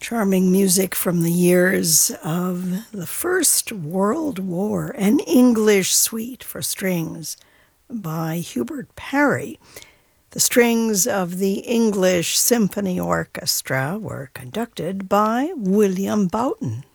Charming music from the years of the First World War, an English suite for strings by Hubert Parry. The strings of the English Symphony Orchestra were conducted by William Boughton.